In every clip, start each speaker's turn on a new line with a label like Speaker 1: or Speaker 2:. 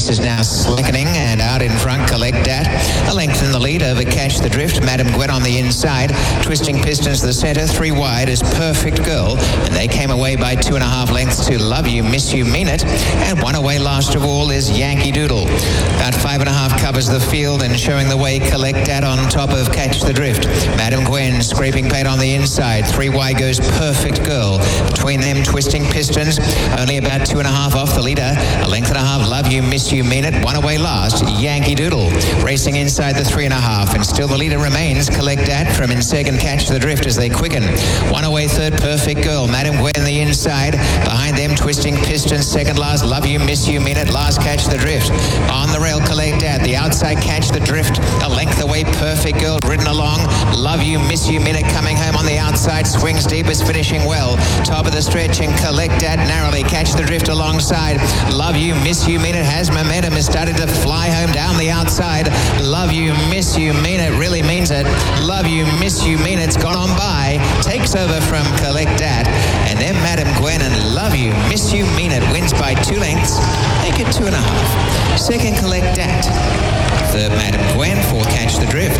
Speaker 1: pace is now slackening, and out in front, Collect Dat. A length in the lead over Catch the Drift. Madam Gwen on the inside. Twisting Pistons the centre. 3 wide is Perfect Girl. And they came away by 2.5 lengths to Love You, Miss You, Mean It. And one away last of all is Yankee Doodle. About 5.5 covers the field, and showing the way, Collect Dat on top of Catch the Drift. Madam Gwen scraping paid on the inside. 3 wide goes Perfect Girl. Between them, Twisting Pistons. Only about 2.5 off the leader. A length and a half, Love You, Miss You, Mean It. One away last, Yankee Doodle. Racing inside the 3.5, and still the leader remains Collect Dat from in second, Catch the Drift as they quicken. One away third, Perfect Girl. Madam Gwen the inside. Behind them, Twisting Pistons. Second last, Love You, Miss You, Mean It. Last, Catch the Drift. On the rail, Collect Dat. The outside, Catch the Drift. A length away, Perfect Girl. Ridden along, Love You, Miss You, Mean It. Coming home on the outside. Swings deep, is finishing well. Top of the stretch, and Collect Dat narrowly. Catch the Drift alongside. Love You, Miss You, Mean It has momentum. Has started to fly home down the outside. Love You, Miss You, Mean It really means it. Love You, Miss You, Mean It's gone on by. Takes over from Collect Dat. And then Madam Gwen and Love You, Miss You, Mean It wins by 2 lengths. Make it 2.5. Second, Collect Dat. Third, Madam Gwen. Fourth, Catch the Drift.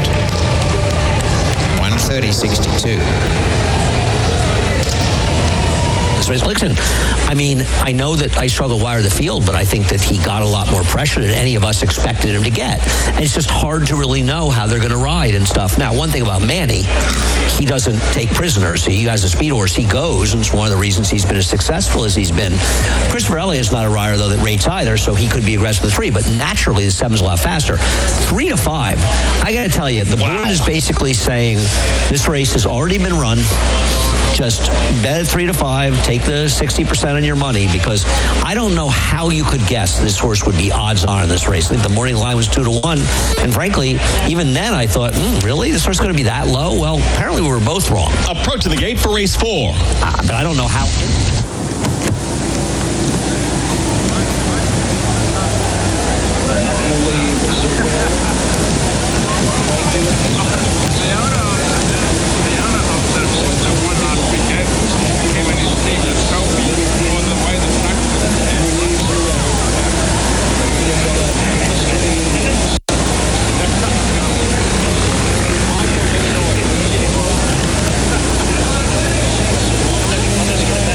Speaker 1: 1:30.62.
Speaker 2: Listen, I mean, I know that I struggled wire the field, but I think that he got a lot more pressure than any of us expected him to get. And it's just hard to really know how they're going to ride and stuff. Now, one thing about Manny, he doesn't take prisoners. He has a speed horse. He goes, and it's one of the reasons he's been as successful as he's been. Christopher Elliott's not a rider, though, that rates either, so he could be aggressive with 3, but naturally the 7's a lot faster. 3 to 5. I got to tell you, the board is basically saying this race has already been run. Just bet at 3 to 5, take the 60% on your money, because I don't know how you could guess this horse would be odds on in this race. I think the morning line was 2 to 1. And frankly, even then I thought, really? This horse is going to be that low? Well, apparently we were both wrong.
Speaker 3: Approaching the gate for race 4.
Speaker 2: But I don't know how.